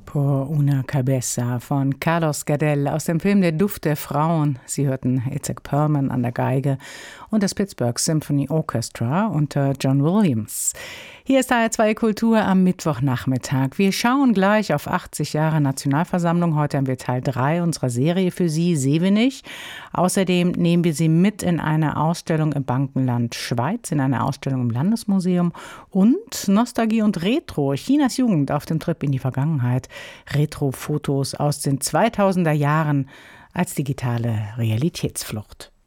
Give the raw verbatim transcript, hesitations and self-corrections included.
Por una Cabeza von Carlos Gardel aus dem Film Der Duft der Frauen. Sie hörten Itzhak Perlman an der Geige und das Pittsburgh Symphony Orchestra unter John Williams. Hier ist H R zwei Kultur am Mittwochnachmittag. Wir schauen gleich auf achtzig Jahre Nationalversammlung. Heute haben wir Teil drei unserer Serie für Sie, Sevenich. Außerdem nehmen wir Sie mit in eine Ausstellung im Bankenland Schweiz, in eine Ausstellung im Landesmuseum und Nostalgie und Retro, Chinas Jugend auf dem Trip in die Vergangenheit. Retro-Fotos aus den zweitausender Jahren als digitale Realitätsflucht.